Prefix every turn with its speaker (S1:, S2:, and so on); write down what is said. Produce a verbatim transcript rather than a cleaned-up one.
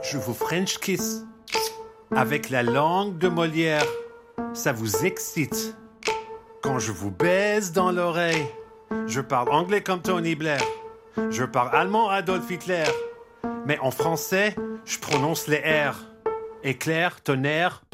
S1: je vous French kiss avec la langue de Molière. Ça vous excite. Quand je vous baise dans l'oreille, je parle anglais comme Tony Blair. Je parle allemand Adolf Hitler. Mais en français, je prononce les R. Éclair, tonnerre,